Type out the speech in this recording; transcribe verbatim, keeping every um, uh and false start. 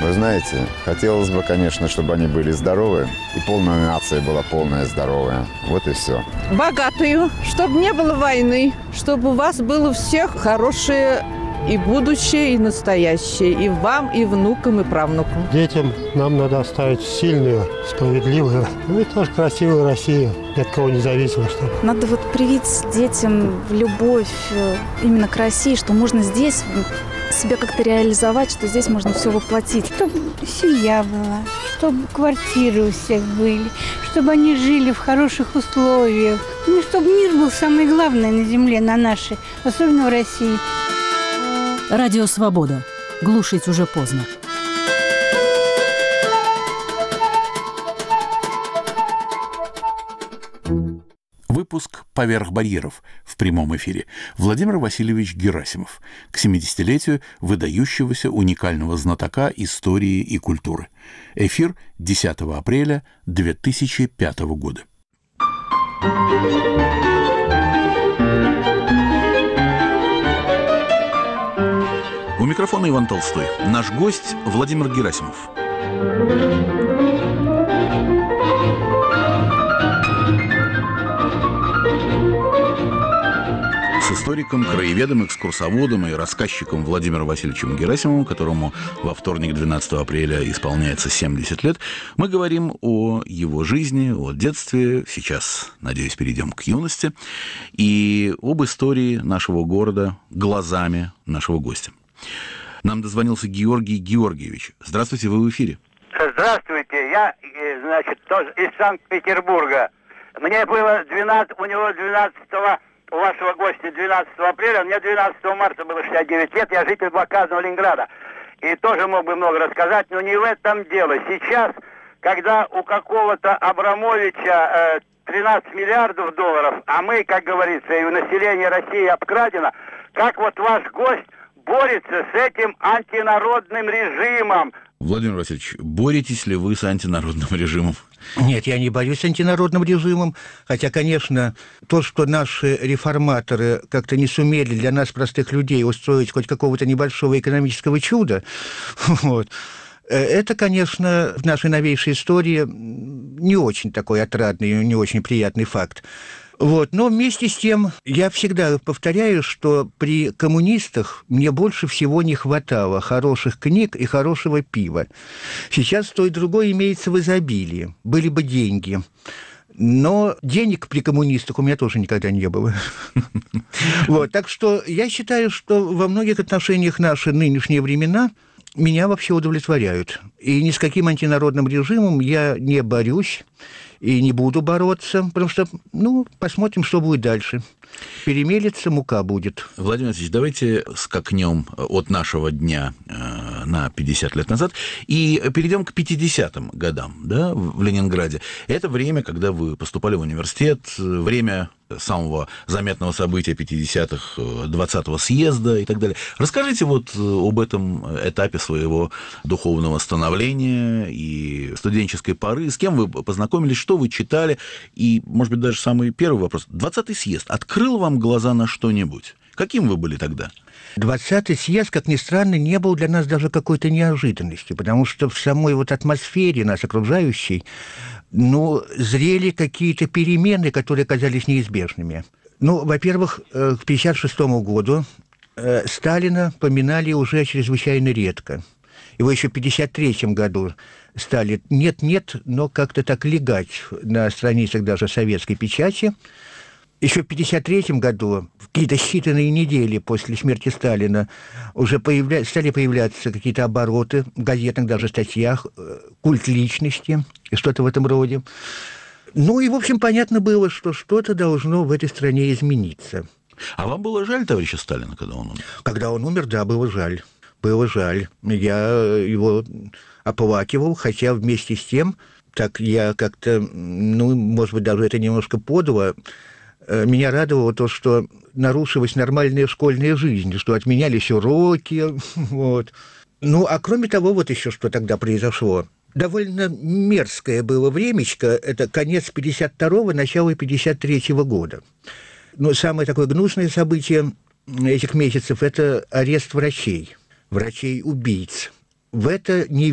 Вы знаете, хотелось бы, конечно, чтобы они были здоровы, и полная нация была полная здоровая. Вот и все. Богатую, чтобы не было войны, чтобы у вас было у всех хорошее и будущее, и настоящее, и вам, и внукам, и правнукам. Детям нам надо оставить сильную, справедливую, ну и тоже красивую Россию, ни от кого не зависимо. Чтобы... Надо вот привить детям любовь именно к России, что можно здесь себя как-то реализовать, что здесь можно все воплотить. Чтобы семья была, чтобы квартиры у всех были, чтобы они жили в хороших условиях. Ну, чтобы мир был самое главное на земле, на нашей, особенно в России. Радио «Свобода». Глушить уже поздно. Выпуск «Поверх барьеров» в прямом эфире. Владимир Васильевич Герасимов к семидесятилетию выдающегося уникального знатока истории и культуры. Эфир десятого апреля две тысячи пятого года. У микрофона Иван Толстой. Наш гость Владимир Герасимов. С историком, краеведом, экскурсоводом и рассказчиком Владимиром Васильевичем Герасимовым, которому во вторник, двенадцатого апреля, исполняется семьдесят лет, мы говорим о его жизни, о детстве. Сейчас, надеюсь, перейдем к юности. И об истории нашего города глазами нашего гостя. Нам дозвонился Георгий Георгиевич. Здравствуйте, вы в эфире. Здравствуйте, я, значит, тоже из Санкт-Петербурга. Мне было двенадцать, у него двенадцатого, у вашего гостя двенадцатого апреля, мне двенадцатого марта было шестьдесят девять лет, я житель блокадного Ленинграда. И тоже мог бы много рассказать, но не в этом дело. Сейчас, когда у какого-то Абрамовича э, тринадцать миллиардов долларов, а мы, как говорится, и у населения России обкрадено, как вот ваш гость борется с этим антинародным режимом. Владимир Васильевич, боретесь ли вы с антинародным режимом? Нет, я не борюсь с антинародным режимом, хотя, конечно, то, что наши реформаторы как-то не сумели для нас, простых людей, устроить хоть какого-то небольшого экономического чуда, вот, это, конечно, в нашей новейшей истории не очень такой отрадный, не очень приятный факт. Вот. Но вместе с тем я всегда повторяю, что при коммунистах мне больше всего не хватало хороших книг и хорошего пива. Сейчас то и другое имеется в изобилии. Были бы деньги. Но денег при коммунистах у меня тоже никогда не было. Вот. Так что я считаю, что во многих отношениях наши нынешние времена меня вообще удовлетворяют. И ни с каким антинародным режимом я не борюсь и не буду бороться, потому что, ну, посмотрим, что будет дальше. Перемелется, мука будет. Владимир Васильевич, давайте скакнем от нашего дня э, на пятьдесят лет назад и перейдем к пятидесятым годам, да, в Ленинграде. Это время, когда вы поступали в университет, время самого заметного события пятидесятых, двадцатого съезда и так далее. Расскажите вот об этом этапе своего духовного становления и студенческой поры. С кем вы познакомились, что вы читали? И, может быть, даже самый первый вопрос. двадцатый съезд открыл вам глаза на что-нибудь? Каким вы были тогда? двадцатый съезд, как ни странно, не был для нас даже какой-то неожиданностью, потому что в самой вот атмосфере нас окружающей, ну, зрели какие-то перемены, которые казались неизбежными. Ну, во-первых, к пятьдесят шестому году Сталина поминали уже чрезвычайно редко. Его еще в пятьдесят третьем году стали нет-нет, но как-то так легать на страницах даже советской печати. Еще в пятьдесят третьем году, в какие-то считанные недели после смерти Сталина, уже появля... стали появляться какие-то обороты в газетных даже статьях, культ личности и что-то в этом роде. Ну и, в общем, понятно было, что что-то должно в этой стране измениться. А вам было жаль товарища Сталина, когда он умер? Когда он умер, да, было жаль. Было жаль. Я его оплакивал, хотя вместе с тем, так я как-то, ну, может быть, даже это немножко подло, меня радовало то, что нарушилась нормальная школьная жизнь, что отменялись уроки, вот. Ну, а кроме того, вот еще что тогда произошло. Довольно мерзкое было времечко, это конец пятьдесят второго, начало пятьдесят третьего года. Но самое такое гнусное событие этих месяцев – это арест врачей, врачей-убийц. В это не